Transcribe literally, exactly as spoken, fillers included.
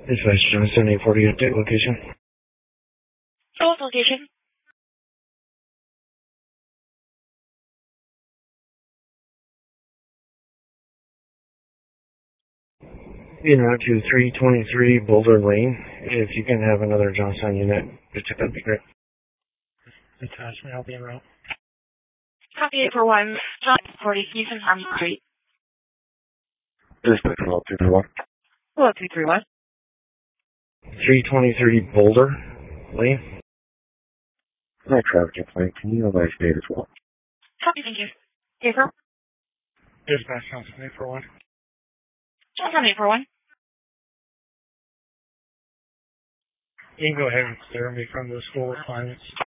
Dispatch Johnson, eight forty update location. Oh, location. You know, to three twenty-three Boulder Lane. If you can have another Johnstown unit, that'd be great. Attachment, I'll be en route. Copy it for one. John forty, can you confirm the street? Dispatch one two three one. Hello, two three one. three twenty-three Boulder Lane. Night traffic complaint. Can you advise date as well? Copy, thank you. April? Dispatch Johnson, eight four one. Johnson, eight four one. You can go ahead and clear me from the school requirements.